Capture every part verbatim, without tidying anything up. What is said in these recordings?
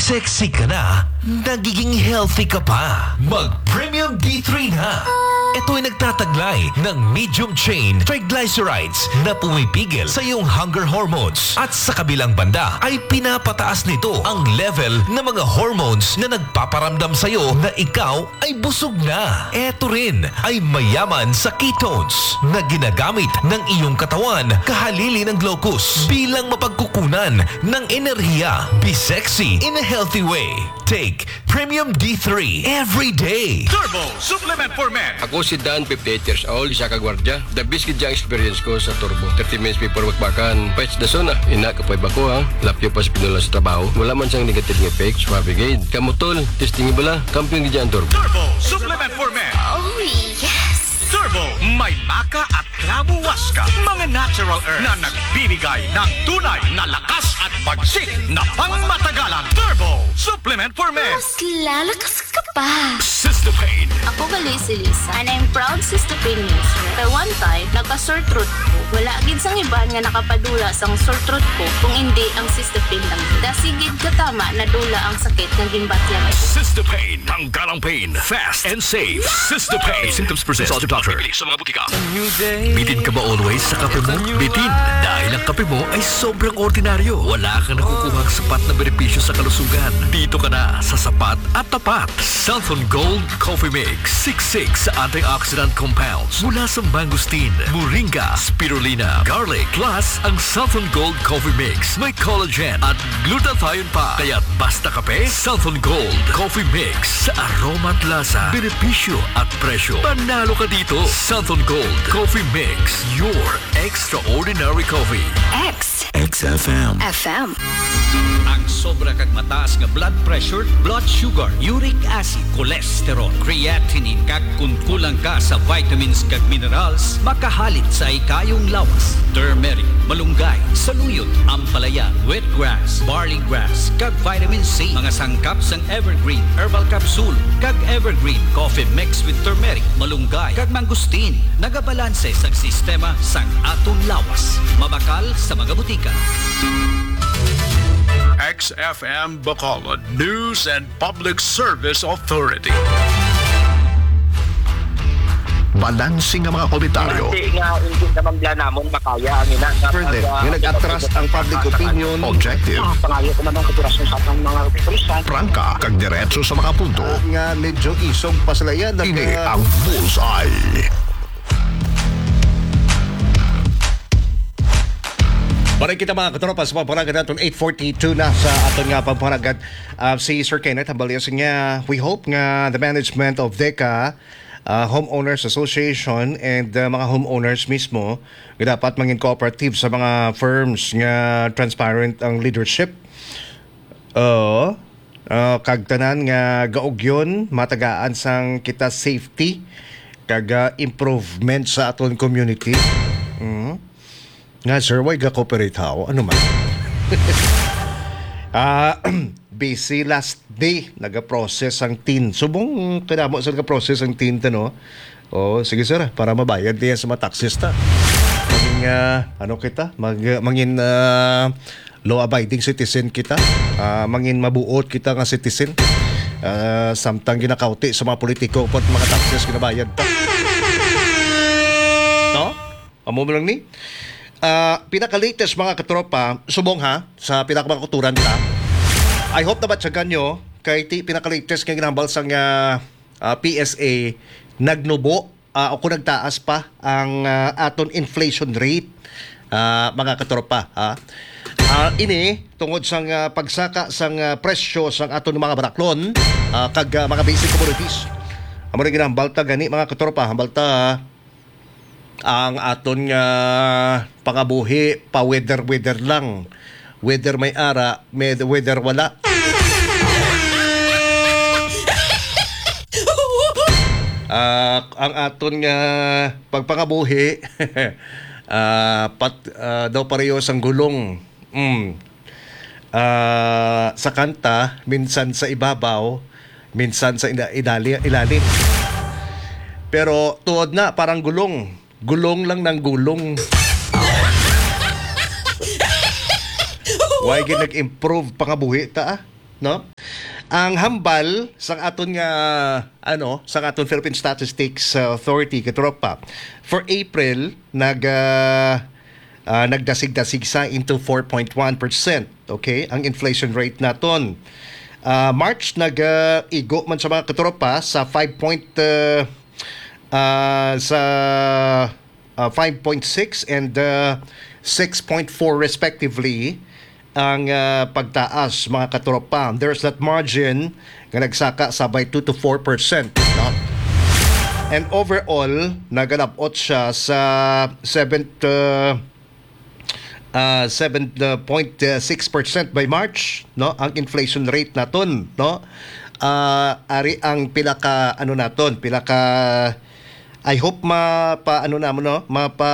Sexy ka na, nagiging healthy ka pa. Mag-Premium D three na. Ito ay nagtataglay ng medium chain triglycerides na pumipigil sa iyong hunger hormones. At sa kabilang banda ay pinapataas nito ang level ng mga hormones na nagpaparamdam sa iyo na ikaw ay busog na. Ito rin ay mayaman sa ketones na ginagamit ng iyong katawan kahalili ng glucose bilang mapagkukunan ng enerhiya. Be sexy in a healthy way. Take Premium D three every day. Turbo Supplement for Men. Ako si Dan, fifty-eight years old, isa ka gwardiya. The best kid experience ko sa Turbo. thirty minutes before magbakan. Pets da zona. Ina kapoy ba ko ha? Lapyo pa sa pinula sa trabaho. Wala man siyang negative effects. Mabigay. Kamutol. Testing bala. Kampiyon gidyan Turbo. Turbo Supplement for Men. Oh, yes! Turbo, may maka at klabu waska. Mga natural earth na nagbibigay ng tunay na lakas at bagsik na pangmatagalan. Turbo Supplement for Men. Mas lalakas ka pa. Cystopain. Ako gali si Lisa, and I'm proud Cystopain user. Kaya one time, nagka-sore throat ko. Wala agad sang iban nga nakapadula sang sore throat ko kung hindi ang Cystopain lang. Dasigid katama na dula ang sakit ng gimbatyan ko. Cystopain. Tanggal ang pain. Fast and safe. Cystopain. Symptoms persist. Consult your doctor. Bili sa mga butika. Bitin ka ba always sa kape mo? Bitin, dahil ang kape mo ay sobrang ordinaryo. Wala kang nakukuhang sapat na benepisyo sa kalusugan. Dito ka na sa sapat at tapat. Southern Gold Coffee Mix. sixty-six antioxidant compounds mula sa mangosteen, moringa, spirulina, garlic. Plus, ang Southern Gold Coffee Mix may collagen at glutathione pa. Kaya basta kape, Southern Gold Coffee Mix. Sa aroma at lasa, benepisyo at presyo. Panalo ka dito. Southern Gold Coffee Mix. Your extraordinary coffee. X. X F M. F M. Ang sobra kag mataas nga blood pressure, blood sugar, uric acid, cholesterol, creatinine kag kung kulang ka sa vitamins kag minerals, makahalit sa ikayong lawas. Turmeric, malunggay, saluyot, ampalaya, wheatgrass, barley grass, kag vitamin C, mga sangkap sang evergreen herbal capsule, kag evergreen coffee mix with turmeric, malunggay, kag mangosteen, nagabalanse sa sistema sang atong lawas. Mabakal sa mga butika. X F M Bacolod News and Public Service Authority. Balansing ang mga komentaryo. Hindi nga, hindi naman bla namon makaya ang ina. Further, yung nag-atras ang public opinion. Objective. Pangayo ko naman kapirasyon sa atong mga opisan. Prangka, kag diretso sa mga punto. Nga medyo isog pa sila yan. Ini ang Bullseye. Balik kita mga katropa sa pampanagan natin eight forty-two na sa aton nga pampanagan. Uh, si Sir Kenneth Habalias niya, we hope nga the management of D E C A, uh, Homeowners Association and uh, mga homeowners mismo nga dapat mangin cooperative sa mga firms nga transparent ang leadership. Oo. Uh, kag tanan nga gaugyon matagaan sang kita safety kag uh, improvement sa aton community. Mm. Nga sir, why ga-cooperate how? Ano man? Ah, uh, busy last day, naga-process ang tin. Subong kadamo sa naga-process ang tin no? Oh, sige sir, para mabayad niya sa mga taxes ta. Maging, uh, ano kita? Mag, mangin uh, law-abiding citizen kita. Uh, mangin mabuot kita nga citizen. Uh, samtang ginakauti sa mga politiko po at mga taxes ginabayad ta. No? Amo mo lang ni? Uh, pinaka-latest mga katropa, subong ha, sa pinaka-makuturan ka. I hope na batsagan nyo, kay ti pinaka-latest kay ginambal sang uh, uh, P S A, nagnubo, uh, o kung nagtaas pa ang uh, aton inflation rate, uh, mga katropa. Ha? Uh, ini, tungod sang uh, pagsaka sang uh, presyo sang aton mga baraklon, uh, kag uh, mga basic commodities. Amo rin ginambal ta gani mga katropa, hambal ta ang aton nga uh, pangabuhi pa weather weather lang, weather may ara, may weather wala. Uh, ang aton nga uh, pagpangabuhi uh, pat uh, daw pareho sang gulong. Mm. Uh, sa kanta minsan sa ibabaw, minsan sa idali, ilalim. Pero tuod na parang gulong. Gulong lang ng gulong. Why gid nag-improve pangabuhi ta ah? No? Ang hambal sa aton nga ano, sa aton Philippine Statistics Authority katropa for April nag uh, uh, nagdasig-dasig sa into four point one percent. Okay, ang inflation rate naton. Uh, March nag-igo uh, man sa mga katropa sa five point uh, uh, sa uh, five point six and uh, six point four respectively ang uh, pagtaas mga katropa. There's that margin na nagsaka sa by two to four percent. No? And overall, nagalabot siya sa seven uh, uh, seven point six percent by March, no? Ang inflation rate naton, no? Uh, ari ang pilaka ano naton, pilaka I hope mapa ano na mo no, mapa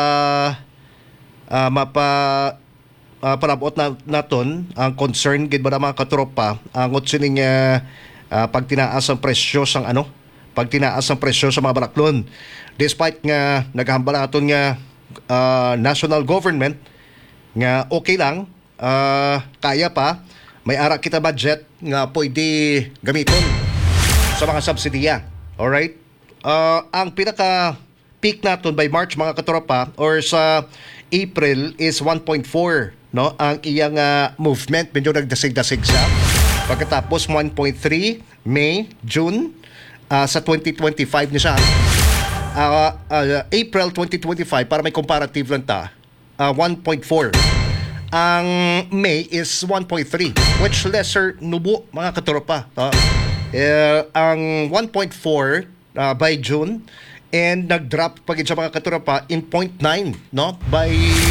uh, mapa uh, palabot na naton ang concern gid ba mga katropa ang sining uh, uh, pagtinaas ang presyo sang ano, pagtinaas ang presyo sa mga balaklon. Despite nga naghambal aton nga uh, national government nga okay lang, uh, kaya pa, may ara kita budget nga pwede gamiton sa mga subsidiya. Alright? Uh, ang pinaka peak naton by March mga katropa or sa April is one point four, no? Ang iyang uh, movement medyo nagdasig-dasig siya. Pagkatapos one point three May, June uh, sa twenty twenty-five niya siya. Uh, uh, April twenty twenty-five para may comparative lang ta. Uh, one point four. Ang May is one point three, which lesser nubo mga katropa. Uh, uh, ang one point four uh, by June and nag-drop pagid sa mga katropa in zero point nine, no? By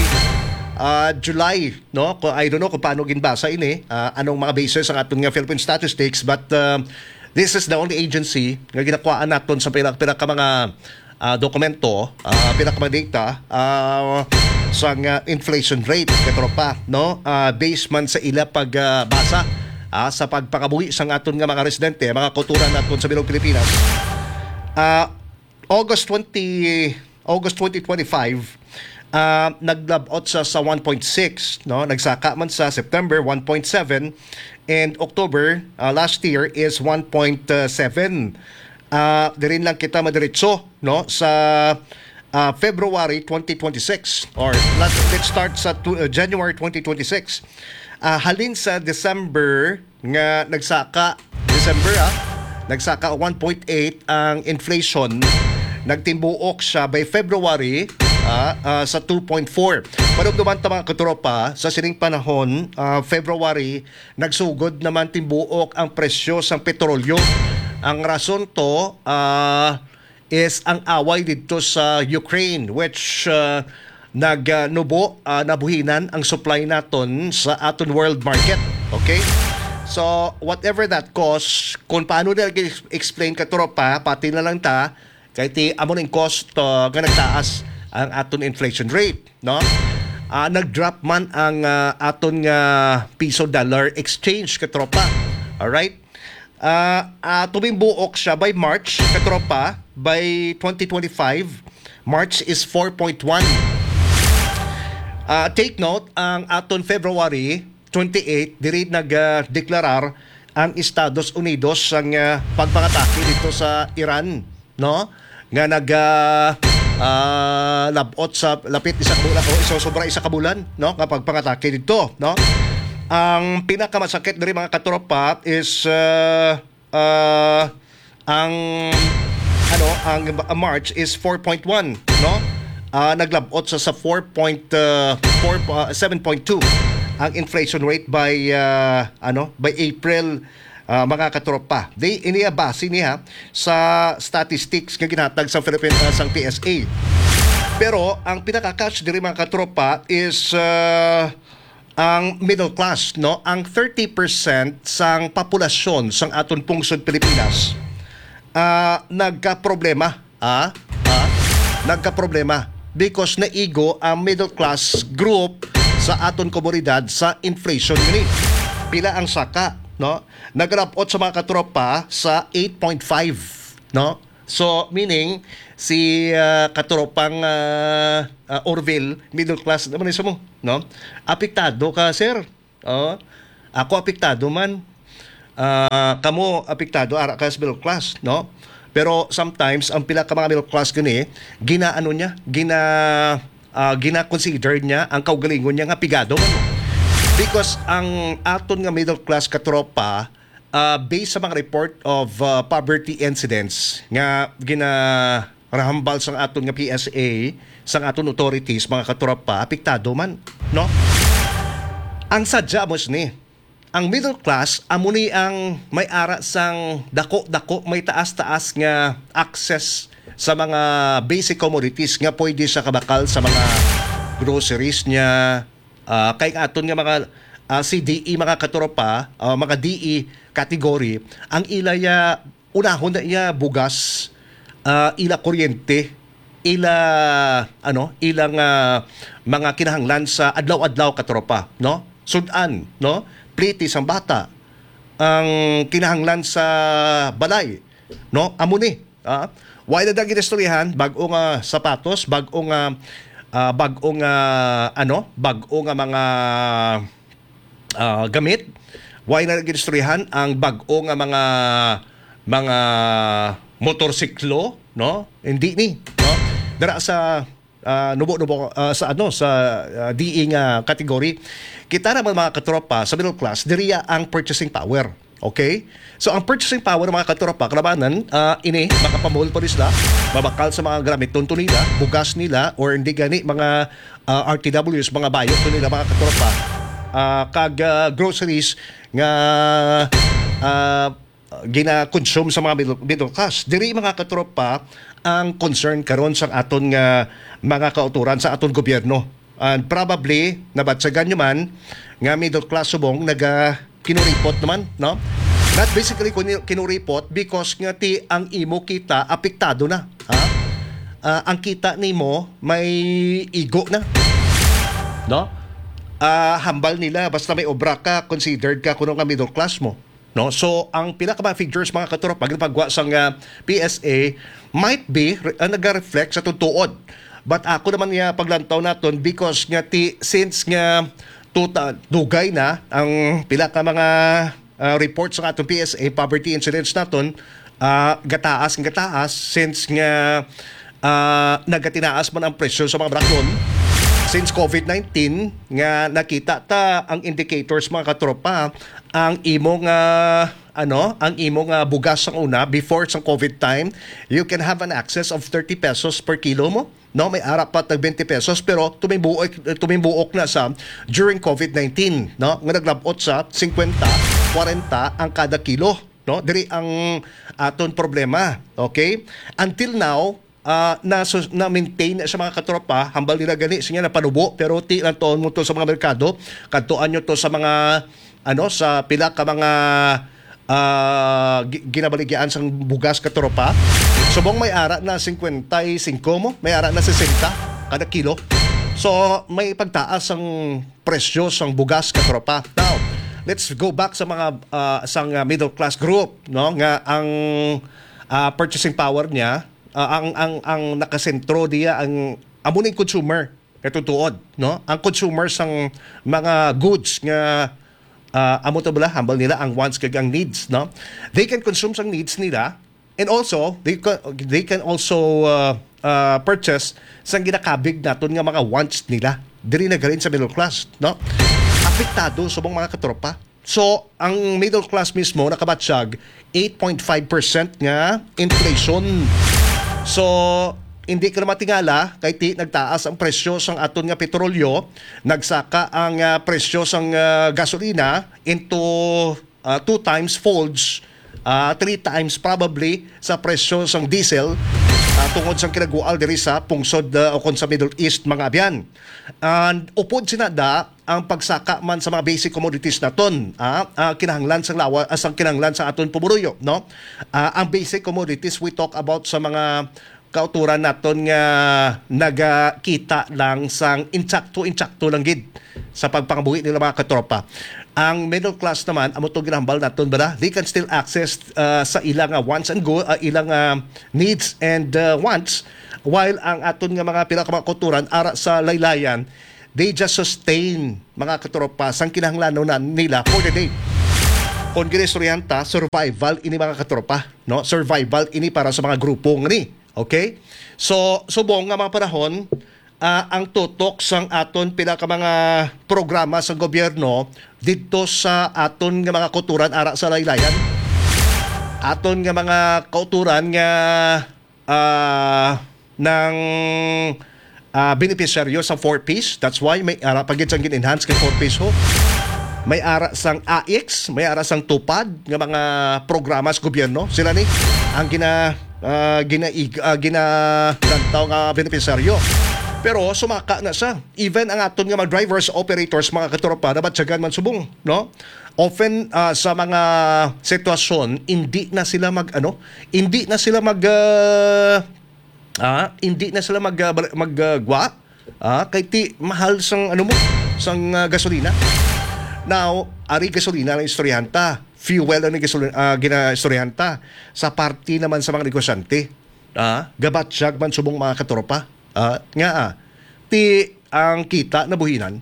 uh, July, no? I don't know kung paano ginbasa ini, uh, anong mga basis ang aton nga Philippine Statistics, but uh, this is the only agency nga ginakuhaan naton sa pinaka mga uh, dokumento, uh, pinaka mga data uh, sa uh, inflation rate katropa, no? Uh, based man sa ila pagbasa uh, uh, sa pagpakabuhi sa aton nga mga residente, mga kultura naton sa Bilog Pilipinas. Uh, August twentieth, August twenty twenty-five, uh, naglabot sa sa one point six, no? Nagsaka man sa September one point seven and October uh, last year is one point seven. Uh, dirin lang kita madiretso, no? Sa uh, February twenty twenty-six or let's, let's start sa uh, January twenty twenty-six. Uh, halin sa December nga nagsaka December ah, nagsaka one point eight ang inflation. Nagtimbuok siya by February uh, uh, sa two point four. Panugduman ta mga katropa, sa sining panahon, uh, February, nagsugod naman timbuok ang presyo sa petrolyo. Ang rason to uh, is ang away dito sa Ukraine, which uh, nagnubo, uh, nabuhinan ang supply naton sa aton world market. Okay? So, whatever that cost, kung paano na explain katropa, pati na lang ta, kahit ti amo ning cost uh, nga nagtaas ang aton inflation rate, no? Uh, nag-drop man ang uh, aton nga uh, piso dollar exchange katropa. All right? Uh, uh, tumimbuok siya by March katropa, by twenty twenty-five, March is four point one. Uh, take note, ang aton February twenty-eighth, diri nag-deklarar ang Estados Unidos ang uh, pagpangatake dito sa Iran, no? Nga nag uh, uh, labot sa lapit isa ka bulan o iso sobra isa ka bulan, no? Kapag pangatake dito, no? Ang pinakamasakit diri mga katropa is uh, uh, ang ano, ang uh, March is four point one, no? Uh, naglabot sa sa four point four, uh, seven point two ang inflation rate by uh, ano, by April. Uh, mga katropa, they iniabase niya sa statistics nga ginhatag sa Philippine uh, sang P S A. Pero ang pinaka-catch diri mga katropa is uh, ang middle class, no? Ang thirty percent sang populasyon sang aton pungsod Pilipinas uh, nagka-problema, ah, ah, nagka-problema because naigo ang middle class group sa aton komunidad sa inflation ni. Pila ang saka, no? Nagrapot sa mga katropa sa eight point five, no? So meaning si uh, katropang uh, uh, Orville, middle class naman isa mo, no? Apektado ka, sir. Oh. Ako apektado man. ah, kamo apektado ara ka sa middle class, no? Pero sometimes ang pila ka mga middle class gani ginaano niya, gina ah, gina-consider niya ang kaugalingon niya nga pigado man. Because ang aton nga middle class katropa, uh, based sa mga report of uh, poverty incidents nga gina rahambal sang aton nga P S A, sang aton authorities, mga katropa, apektado man, no? Ang sadya mos ni, ang middle class amo ni ang may ara sang dako-dako, may taas-taas nga access sa mga basic commodities nga pwede sa kabakal sa mga groceries niya, uh, kay aton nga mga uh, C D E, mga katropa, uh, mga D E category, ang ilaya unahon na iya bugas, uh, ila kuryente, ila ano, ilang uh, mga kinahanglan sa adlaw-adlaw katropa, no? Sudan, no? Pliti sang bata, ang kinahanglan sa balay, no? Amo ni, ah, why na daging istoryahan, bagong uh, sapatos, bagong uh, uh, bagong uh, ano, bagong uh, mga uh, gamit, why na daging istoryahan ang bagong uh, mga mga motorsiklo, no? Hindi ni, no? Dara sa uh, nubo-nubo uh, sa ano sa uh, D E nga category, kita naman mga katropa sa middle class diriya ang purchasing power. Okay? So ang purchasing power ng mga katropa kalabanan, uh, ini makapamol pa rin sila, mabakal sa mga gamit tonto nila, bugas nila, or hindi gani mga uh, R T Ws, mga bayot nila mga katropa, uh, kag uh, groceries nga uh, gina-consume sa mga middle, middle class. Diri mga katropa ang concern karon sa aton nga mga kauturan sa aton gobyerno. And probably nabatsagan nyo man nga middle class subong naga kinuripot naman, no? Not basically kinuripot because nga ti ang imo kita apektado na, ha? Uh, ang kita nimo may igo na, no? Uh, hambal nila basta may obra ka, considered ka kuno nga middle class mo, no? So ang pila ka mga figures mga katurok pag napagwa sang uh, P S A might be uh, naga-reflect sa tutuod. But ako naman nga paglantaw naton because nga ti since nga tuta dugay na ang pila ka mga uh, reports sa atong P S A poverty incidents naton, uh, gataas ng gataas since nga uh, nagatinaas man ang presyo sa mga braklon since COVID nineteen nga nakita ta ang indicators mga katropa, ang imong uh, ano, ang imong uh, bugas sang una before sang COVID time, you can have an access of thirty pesos per kilo mo. No, may arap pa tag twenty pesos pero tumibuok tumibuok na sa during COVID nineteen, no? Nga naglabot sa fifty, forty ang kada kilo, no? Diri ang aton problema, okay? Until now, uh, na, na maintain sa mga katropa, hambal nila gani siya na panubo pero ti lang toon mo to sa mga merkado, kadtuan nyo to sa mga ano sa pila ka mga uh, ginabaligyan sang bugas katropa. Subong may ara na fifty-five mo, may ara na sixty kada kilo. So may pagtaas ang presyo sang bugas katropa. Now, let's go back sa mga uh, sang uh, middle class group, no, nga ang uh, purchasing power niya, uh, ang ang ang nakasentro diya ang amuning consumer katutuod, no? Ang consumer sang mga goods nga uh, amo to bala hambal nila ang wants kag ang needs, no? They can consume sang needs nila. And also, they can, they can also uh, uh, purchase sang ginakabig naton nga mga wants nila. Diri na galing sa middle class, no? Apektado subong mga katropa. So, ang middle class mismo nakabatsyag eight point five percent nga inflation. So, hindi ka na matingala kay ti nagtaas ang presyo sang aton nga petrolyo, nagsaka ang uh, presyo sang uh, gasolina into uh, two times folds, Uh, three times probably sa presyo sang diesel uh, tungod sang kinagual diri sa pungsod uh, o kon sa Middle East mga abyan. And upod sinada ang pagsaka man sa mga basic commodities naton, uh, uh, kinahanglan sang lawa uh, sang kinahanglan sa aton pumuruyo, no? Uh, ang basic commodities we talk about sa mga kauturan naton nga nagakita lang sang insakto-insakto lang gid sa pagpangabuhi nila mga katropa. Ang middle class naman, amo to ginahambal naton ba? They can still access uh, sa ilang uh, wants and go, uh, ilang uh, needs and uh, wants, while ang aton nga mga pila ka mga kauturan ara sa laylayan, they just sustain mga katropa sang kinahanglan na nila for the day. Kung ginistoryanta, survival ini mga katropa, no? Survival ini para sa mga grupong ni. Okay? So, subong nga mga panahon, ah, ang tutok sang aton pila ka mga programa sa gobyerno dito sa aton nga mga kuturan ara sa laylayan. Aton nga mga kauturan nga ah, ng ah, beneficiaryo sa four piece. That's why may ara pagit sang gin-enhance kay four piece ho. May ara sang A X, may ara sang tupad nga mga programa sa gobyerno. Sila ni ang gina uh, gina uh, gina lantaw nga beneficiaryo. Pero sumaka na siya. Even ang aton nga mga drivers, operators, mga katropa, dapat siyagan man subong, no? Often uh, sa mga sitwasyon, hindi na sila mag ano, hindi na sila mag uh, ah, hindi na sila mag uh, maggwa uh, kay ti mahal sang ano mo, sang uh, gasolina. Now, ari gasolina ng istoryanta, fuel ang gasolina uh, gina-istoryanta sa party naman sa mga negosyante. Ah, gabat siya man subong mga katropa. Ah, nga ah, ti ang kita na buhinan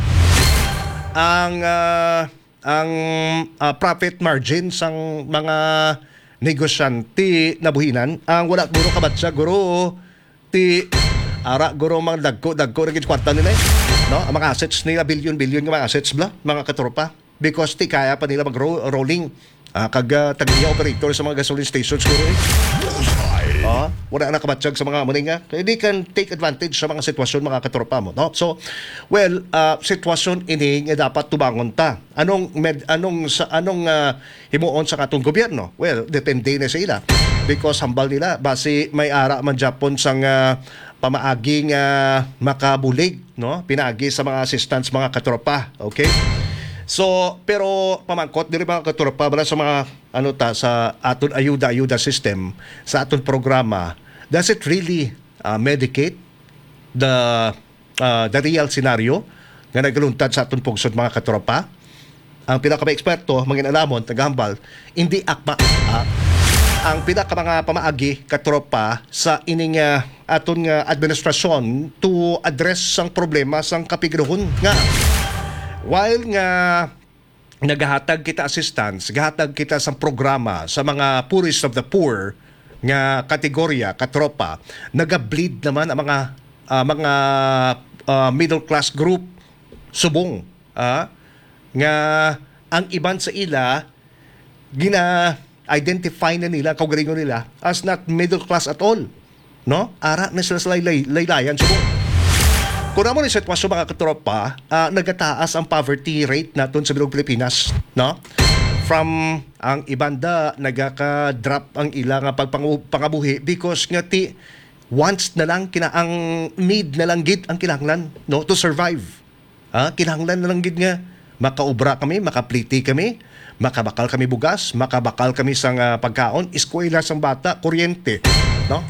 ang uh, ang uh, profit margin sang mga negosyante na buhinan ang wala guro kabat siya guro ti ara guro mga dagko dagko na kwarta nila eh. No, ang mga assets nila billion billion nga mga assets bla mga katropa because ti kaya pa nila mag rolling uh, kag uh, tagniya operator sa mga gasoline stations guro eh. Oh, wala na kabatsyag sa mga maninga. Hindi kan take advantage sa mga sitwasyon mga katropa mo, no? So, well, uh, sitwasyon ini nga dapat tubangon ta. Anong med, anong sa anong uh, himuon sa katong gobyerno? Well, depende na sa ila because hambal nila base may ara man Japon sang uh, pamaaging uh, makabulig, no? Pinaagi sa mga assistants mga katropa, okay? So, pero pamangkot diri mga katropa bala sa mga ano ta sa aton ayuda-ayuda system, sa aton programa, does it really uh, medicate the uh, the real scenario nga nagluntad sa aton pugsod mga katropa? Ang pinaka eksperto, mga inalamon, tagahambal, hindi akma uh, ang pinaka mga pamaagi katropa sa ining uh, aton nga administrasyon to address sang problema sang kapigrohon nga. While nga naghatag kita assistance, gahatag kita sa programa sa mga poorest of the poor nga kategorya, katropa, nagableed naman ang mga uh, mga uh, middle class group subong uh, nga ang iban sa ila gina identify na nila kaugalingon nila as not middle class at all, no? Ara na sila sa laylay, laylayan subong. Kung naman yung sitwasyon mga katropa, uh, nagataas ang poverty rate natin sa bilog Pilipinas, no? From ang ibanda, nagaka-drop ang ilang pagpangabuhi because nga ti wants na lang, kina, ang need na lang gid ang kinahanglan, no? To survive. Ah, kinahanglan na lang gid nga makaubra kami, makapliti kami, makabakal kami bugas, makabakal kami sang uh, pagkaon, eskwela sang bata, kuryente, no?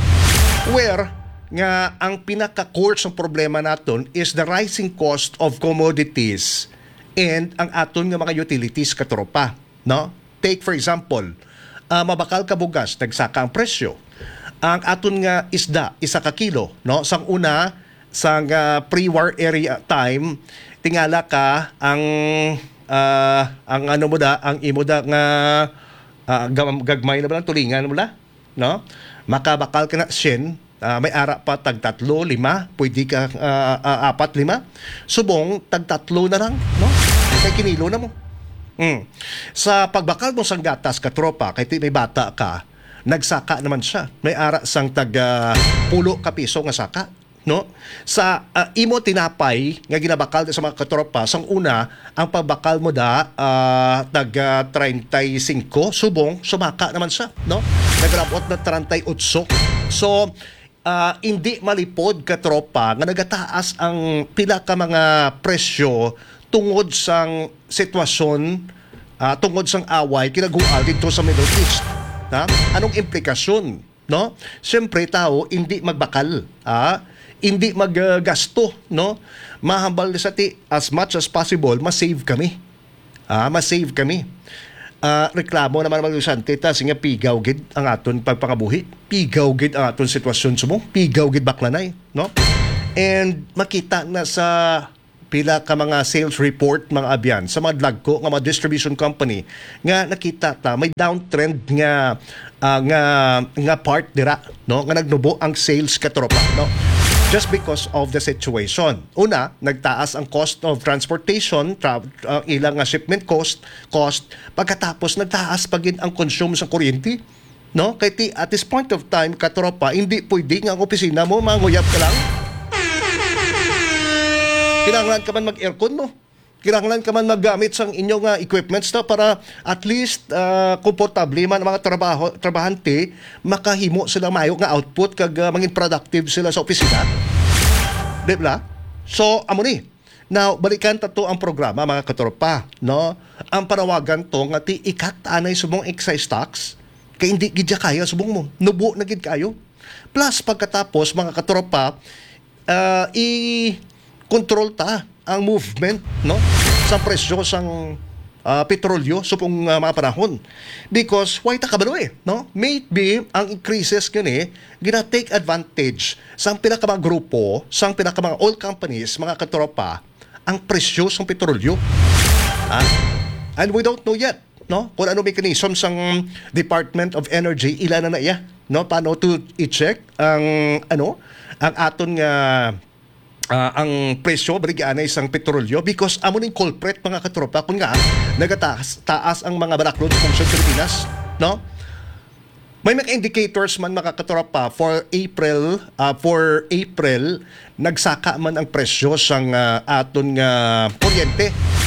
Where nga ang pinaka-core ng problema naton is the rising cost of commodities and ang aton nga mga utilities katropa, no? Take for example, uh, mabakal ka bugas, nagsaka ang presyo. Ang aton nga isda, isa ka kilo, no? Sang una, sang uh, pre-war area time, tingala ka ang uh, ang ano mo da, ang imo da nga uh, gagmay na ba lang tulingan mo la, no? Makabakal ka na sien. Uh, may ara pa tag tatlo, lima, pwede ka uh, uh, apat, lima. Subong, tag tatlo na lang, no? Kay kinilo na mo. Mm. Sa pagbakal mo sang gatas, katropa, kay may bata ka, nagsaka naman siya. May ara sang tag uh, pulo ka piso nga saka, no? Sa uh, imo tinapay nga ginabakal sa mga katropa, sang una, ang pagbakal mo da uh, tag uh, thirty-five, subong, sumaka naman siya, no? Nagrabot na thirty-eight. So, Uh, hindi malipod katropa nga nagataas ang pila ka mga presyo tungod sang sitwasyon, uh, tungod sang away kinagual dito sa Middle East. Ha? Anong implikasyon, no? Siyempre tao hindi magbakal, ah, hindi maggasto, no? Mahambal sa ti as much as possible ma-save kami. Ah, ma-save kami. Uh, reklamo naman naman sa tita singa pigaw gid ang aton pagpangabuhi, pigaw gid ang aton sitwasyon sumo, pigaw gid baklanay, no? And makita na sa pila ka mga sales report mga abyan sa mga dagko nga mga distribution company nga nakita ta may downtrend nga ah, nga nga part dira no nga nagnubo ang sales katropa no just because of the situation. Una, nagtaas ang cost of transportation, tra- uh, ilang nga shipment cost, cost pagkatapos nagtaas pagin ang consume sa kuryente. No? Kaya ti, at this point of time, katropa, hindi pwede nga ang opisina mo, manguyap ka lang. Kinanglan ka man mag-aircon mo. Kinanglan ka man maggamit sa inyong uh, equipments na para at least uh, komportable man ang mga trabaho, trabahante, makahimo sila mayo nga output kag uh, mangin productive sila sa opisina. Di ba? So, amo ni. Now, balikan ta to ang programa, mga katropa. No? Ang panawagan to nga ti ikat anay subong excise tax kay hindi gidya kaya subong mo. Nubo na gid kayo. Plus, pagkatapos, mga katropa, uh, i-control ta ang movement no sa presyo sang uh, petrolyo supong uh, mga panahon. Because, why ta kabalo eh, no? Maybe, ang increases gani, gina take advantage sang pinaka mga grupo, sang pinaka mga oil companies, mga katropa, ang presyo sang petrolyo. Ah? And we don't know yet no kung ano mechanism sang Department of Energy ilan na na iya no paano to i-check ang ano ang aton nga uh, ang presyo briganay sang petrolyo because amo ning culprit mga katropa kun nga nagataas taas ang mga baraklod sa Pungsod Pilipinas no may mga indicators man mga katropa for April uh, for April nagsaka man ang presyo sang uh, aton nga kuryente.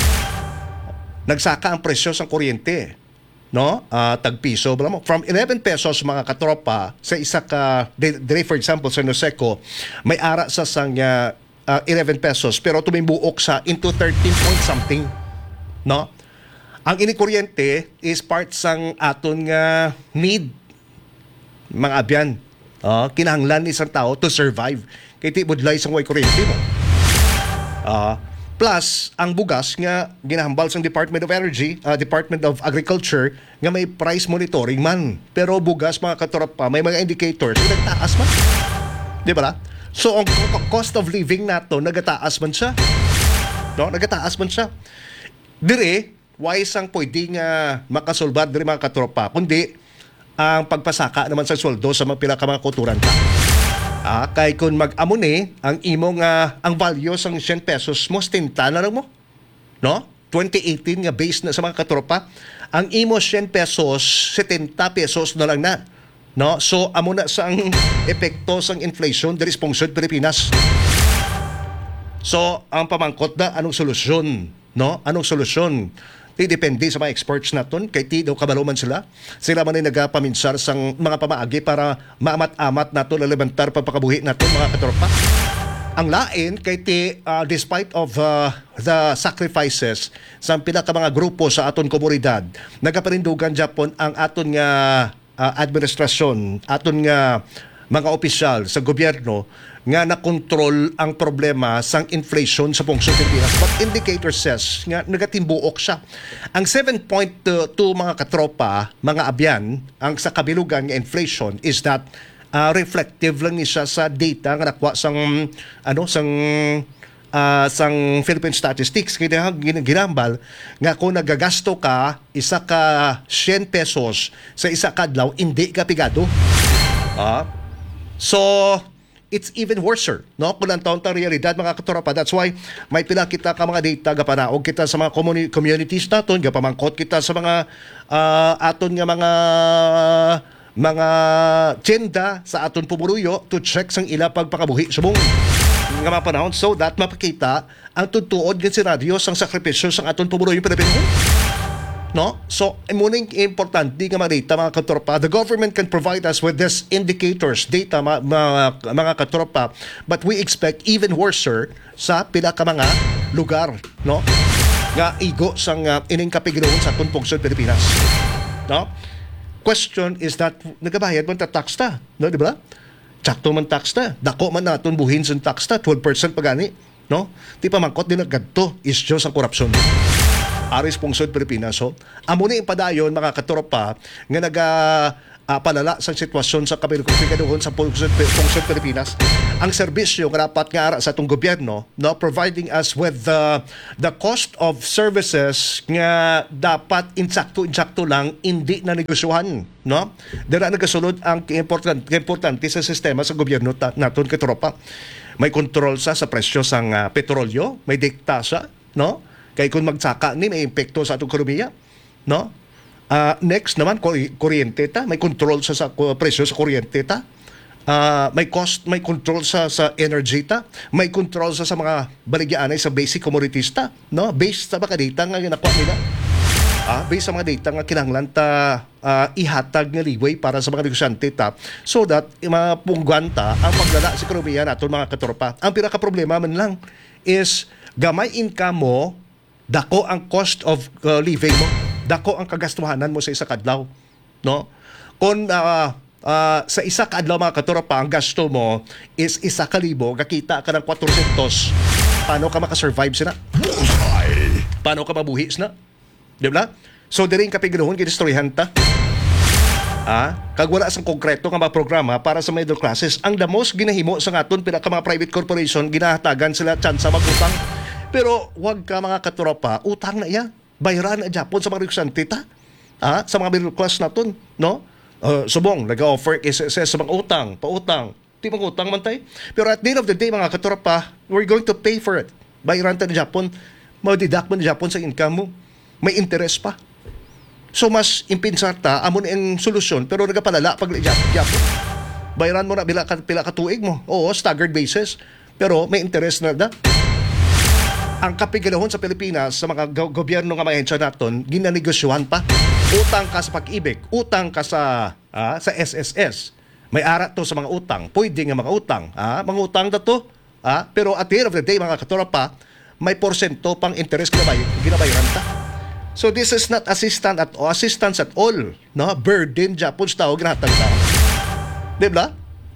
Nagsaka ang presyo sa kuryente, no? Uh, tag-piso, bala mo. From eleven pesos mga katropa sa isa ka, dire for example sa Noseco, may ara sa sang uh, uh, eleven pesos pero tumimbuok sa into thirteen point something, no? Ang inikuryente is part sang aton nga need mga abyan. Uh, kinahanglan isang tao to survive. Kaya ti budlay sang way kuryente mo. Ah, uh, plus, ang bugas nga ginahambal sa Department of Energy, uh, Department of Agriculture, nga may price monitoring man. Pero bugas, mga katorap pa, may mga indicators, yung nagtaas man. Di ba? So, ang cost of living nato, nagataas man siya. No? Nagataas man siya. Dire, why sang pwede nga makasolbad dire mga katropa, kundi ang pagpasaka naman sa sweldo sa mga pila ka mga kuturan ka. Ah, kay kung mag-amo ni ang imong uh, ang value sang ten pesos mo stinta na lang mo. No? twenty eighteen nga base na sa mga katropa. Ang imo ten pesos, seventy pesos na lang na. No? So amo na sa ang epekto sang inflation diri sa Pungsod Pilipinas. So ang pamangkot da anong solusyon, no? Anong solusyon? Di depende sa mga experts naton kay ti daw kabaluman sila. Sila man ay nagapaminsar sang mga pamaagi para maamat-amat nato lalabantar pagpakabuhi naton mga katropa. Ang lain kay ti uh, despite of uh, the sacrifices sa pila ka mga grupo sa aton komunidad, nagaparindugan Japon ang aton nga uh, administrasyon, aton nga mga opisyal sa gobyerno nga nakontrol ang problema sang inflation sa Pungsod Pilipinas. But indicator says nga nagatimbuok siya. Ang seven point two mga katropa, mga abyan, ang sa kabilugan nga inflation is that uh, reflective lang ni siya sa data nga nakuha sang ano sang uh, sang Philippine Statistics. Kaya ginambal nga kung nagagasto ka isa ka ten pesos sa isa ka adlaw, hindi ka pigado. Ah. So it's even worse, no? Kung ang taon ta realidad, mga katropa. That's why may pila kita ka mga data, gapanaog kita sa mga communi- communities naton, gapamangkot kita sa mga uh, aton nga mga mga tiyenda sa aton pumuruyo to check sang ila pagpakabuhi subong nga mga panahon so that mapakita ang tutuod nga senaryo sang sakripisyo sang aton pumuruyo Pilipino. No? So, muning importante nga mga data, mga katropa. The government can provide us with these indicators, data, mga, mga, mga katropa, but we expect even worse sa pila ka mga lugar, no? Nga igo sang uh, ining kapigiloon sa atong Pungsod Pilipinas. No? Question is that nagabayad man ta tax ta, no, di ba? Tsakto man tax ta. Dako man naton buhin sa tax ta, twelve percent pagani, no? Di pa mangkot din aggadto is Diyos ang korupsyon. Aris Pungsod Pilipinas. So, amo ni padayon mga katropa nga naga ah, palala sa sitwasyon sa kabilugon sa Pungsod, Pungsod Pilipinas. Ang serbisyo nga dapat nga ara sa atong gobyerno, no, providing us with the the cost of services nga dapat insakto-insakto lang, hindi na negosyohan, no? Dira nagasulod ang importante importante sa sistema sa gobyerno ta, naton katropa. May kontrol sa sa presyo sang uh, petrolyo, may dikta sa, no? Kay kung magsaka ni may epekto sa atong ekonomiya, no? Uh, next naman, kuryente ta, may control sa, sa uh, presyo sa kuryente ta. Uh, may cost, may control sa sa energy ta, may control sa sa mga baligyaanay sa basic commodities ta, no? Based sa mga data nga ginakuha nila. Ah, based sa mga data nga kinahanglan ta uh, ihatag nga liway para sa mga negosyante ta, so that mapunggan ta ang paglala sa ekonomiya naton mga katropa. Ang pinaka problema man lang is gamay income mo, dako ang cost of uh, living mo, dako ang kagastuhanan mo sa isa kadlaw, no? Kung uh, uh, sa isa kadlaw mga katropa ang gasto mo is isa ka libo, gakita ka ng fourhundred, paano ka makasurvive sina? Paano ka mabuhis na? Di ba? So, diring kapigiluhon, ginistoryahan ta. Ah, kag wala sang konkreto nga mga programa para sa middle classes. Ang damos ginahimo sa ngaton pinaka mga private corporation, ginahatagan sila chance sa magutang. Pero wag ka mga katropa, utang na iya. Bayaran na Japon sa mga negosyante ta. Ah, sa mga middle class naton, no? Uh, subong, nag-offer S S S sa mga utang, pautang. Di mga utang man tay. Pero at the end of the day, mga katropa, we're going to pay for it. Bayaran ta ni Japon. Madidak man ni Japon sa income mo. May interest pa. So mas impinsar ta amon ang solusyon pero nagapalala pag Japon. Bayaran mo na bila ka, pila ka tuig mo. Oo, staggered basis. Pero may interest na da. Ang kapigalahon sa Pilipinas sa mga go- gobyerno nga mga ahensya naton, ginanegosyohan pa. Utang ka sa pag-ibig, utang ka sa ah, sa S S S. May arat to sa mga utang. Pwede nga mga utang. Ah, mga utang na to. Ah, pero at the end of the day, mga katropa, may porsyento pang interest ginabay, ginabayaran ta. So this is not assistant at all, assistance at all, no? Burden Japon sa tao ginatag ta. Di ba?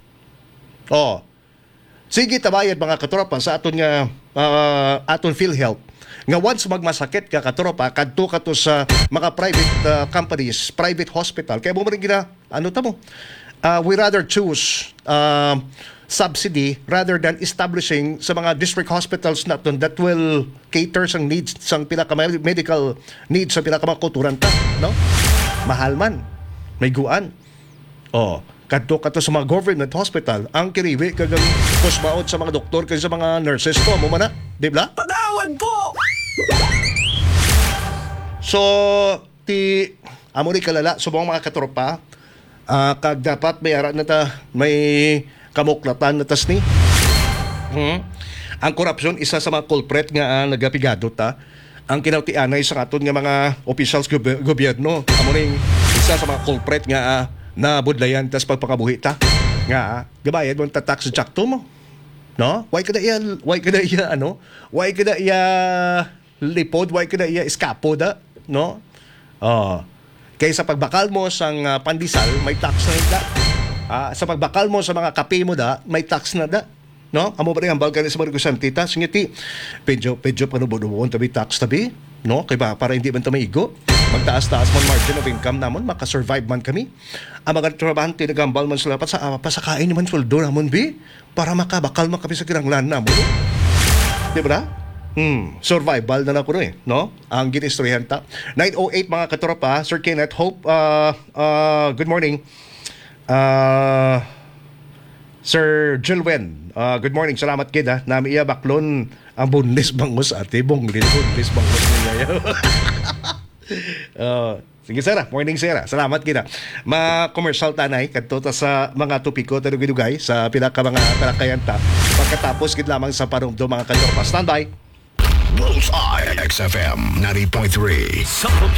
Oh. Sige tabayad mga katropa sa aton nga uh, aton PhilHealth. Nga once magmasakit ka katropa, kadto ka to sa mga private uh, companies, private hospital. Kaya mo rin gina, ano ta mo? Uh, we rather choose uh, subsidy rather than establishing sa mga district hospitals naton that will cater sa needs sa pinaka medical needs sa pinaka kulturan ta, no? Mahal man, may guan. Oh, kadto kadto sa mga government hospital ang kiriwi kagang kusmaot sa mga doktor kay sa mga nurses ko mo man na, di ba? Padawan po! So, ti amo ni kalala subong mga katropa, uh, kag dapat may ara na ta may kamuklatan na tas ni. Hmm? Ang korupsyon isa sa mga culprit nga uh, nagapigado ta. Ang kinautianay sa katon nga mga officials gob- gobyerno. Amo ring isa sa mga culprit nga uh, na budlayan tas pagpakabuhi ta. Nga uh, gabayad mo ta tax sakto mo. No? Why kada iya why kada iya ano? Why kada iya lipod, why kada iya eskapo da, no? Oh. Kaysa pagbakal mo sang uh, pandesal, may tax na da. Ah, sa pagbakal mo sa mga kape mo da, may tax na da. No? Amo pa rin ang balkan sa mga negosyante ta. Singiti, pedyo, pedyo panubo-nuboon tabi tax tabi. No? Kaya ba, para hindi man ta maigo. Magtaas-taas man margin of income namon, makasurvive man kami. Ang mga trabahante, nagambal man sila pa sa uh, pasakain naman sweldo namon, bi. Para makabakal man kami sa kinanglan namon. No? Di ba? Hmm, survival na na ko eh, no? Ang ginistoryahan ta. nine oh eight mga katropa, Sir Kenneth, hope, uh, uh, good morning. Uh, Sir Jilwen, uh, good morning. Salamat kid ha. Nami iya baklon ang bunlis bangos ate. Bunglis, bunlis bangos niya. uh, sige sara, morning sara. Salamat kid ha. Ma-commercial tanay kadto ta sa mga topiko ta dugay sa pinaka mga talakayan ta. Pagkatapos gid lamang sa parumdo mga katropa. Standby. Bullseye X F M ninety point three. Sa